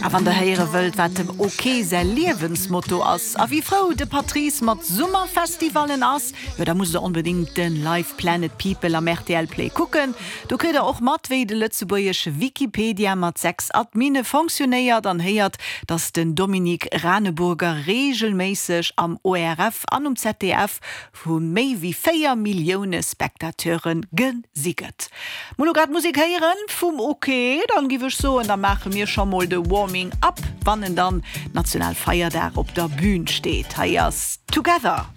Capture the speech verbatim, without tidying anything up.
Aber an der Heere Welt wat dem okay se Lebensmotto ass. A wie Frau de Patrice mat Summerfestivalen ass, ja, da muss er unbedingt den Live Planet People am R T L Play gucken. Du kriegt er auch mat wie de Lützeburgische Wikipedia mat sechs Admine funktionéiert dann heiert, dass den Dominik Raneburger regelmäßig am O R F an um Z D F vun méi wie vier Millionen Spektateuren gesieget. Monograd Musik heieren vum okay, dann giwe ich so und dann mache mir schon mal de Warming up, wann dann Nationalfeier der op der Bühne steht. Heiers Together.